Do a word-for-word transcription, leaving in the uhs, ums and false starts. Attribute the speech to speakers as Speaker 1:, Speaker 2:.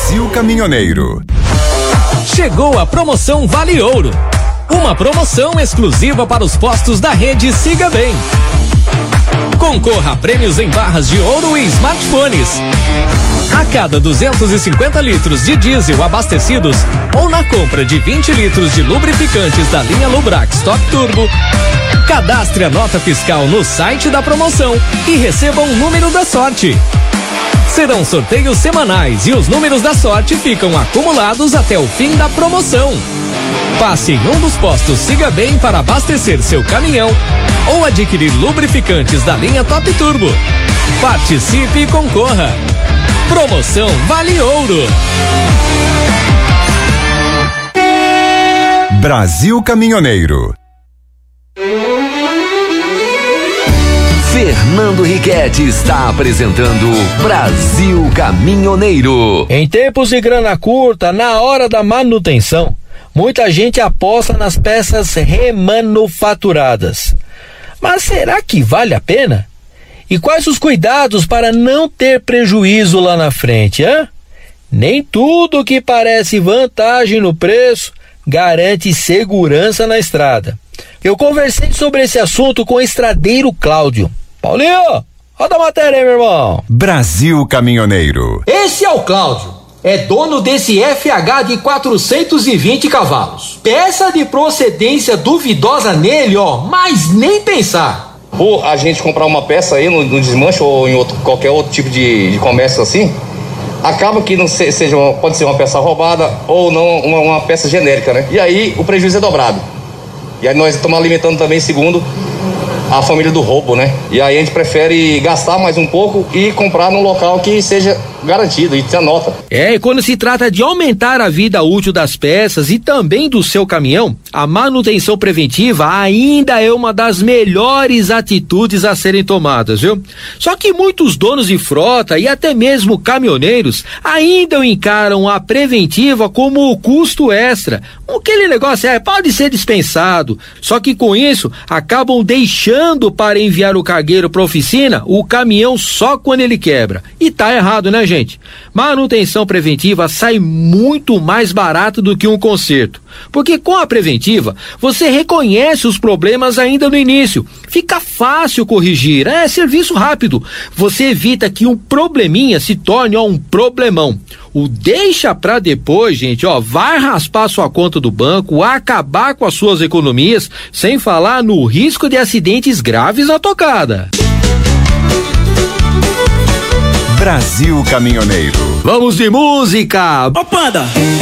Speaker 1: Brasil Caminhoneiro.
Speaker 2: Chegou a promoção Vale Ouro. Uma promoção exclusiva para os postos da rede Siga Bem. Concorra a prêmios em barras de ouro e smartphones. A cada duzentos e cinquenta litros de diesel abastecidos ou na compra de vinte litros de lubrificantes da linha Lubrax Top Turbo, cadastre a nota fiscal no site da promoção e receba um número da sorte. Serão sorteios semanais e os números da sorte ficam acumulados até o fim da promoção. Passe em um dos postos Siga Bem para abastecer seu caminhão ou adquirir lubrificantes da linha Top Turbo. Participe e concorra. Promoção Vale Ouro.
Speaker 1: Brasil Caminhoneiro.
Speaker 3: Fernando Riquetti está apresentando Brasil Caminhoneiro.
Speaker 4: Em tempos de grana curta, na hora da manutenção, muita gente aposta nas peças remanufaturadas. Mas será que vale a pena? E quais os cuidados para não ter prejuízo lá na frente, hein? Nem tudo que parece vantagem no preço garante segurança na estrada. Eu conversei sobre esse assunto com o estradeiro Cláudio. Paulinho, roda a matéria aí, meu irmão.
Speaker 1: Brasil Caminhoneiro.
Speaker 5: Esse é o Cláudio. É dono desse F H de quatrocentos e vinte cavalos. Peça de procedência duvidosa nele, ó, mas nem pensar.
Speaker 6: Por a gente comprar uma peça aí no, no desmanche ou em outro, qualquer outro tipo de, de comércio assim, acaba que não se, seja uma, pode ser uma peça roubada ou não uma, uma peça genérica, né? E aí o prejuízo é dobrado. E aí nós estamos alimentando também, segundo a família do roubo, né? E aí a gente prefere gastar mais um pouco e comprar num local que seja garantido e tenha nota.
Speaker 4: É, e quando se trata de aumentar a vida útil das peças e também do seu caminhão, a manutenção preventiva ainda é uma das melhores atitudes a serem tomadas, viu? Só que muitos donos de frota e até mesmo caminhoneiros ainda encaram a preventiva como o custo extra. Aquele negócio é, pode ser dispensado, só que com isso acabam deixando para enviar o cargueiro para a oficina o caminhão só quando ele quebra. E tá errado, né, gente? Manutenção preventiva sai muito mais barato do que um conserto, porque com a preventiva você reconhece os problemas ainda no início, fica fácil corrigir, é serviço rápido, você evita que um probleminha se torne ó, um problemão. O deixa pra depois, gente, ó, vai raspar sua conta do banco, acabar com as suas economias, sem falar no risco de acidentes graves na tocada.
Speaker 1: Brasil Caminhoneiro.
Speaker 4: Vamos de música!
Speaker 7: Ô, Panda,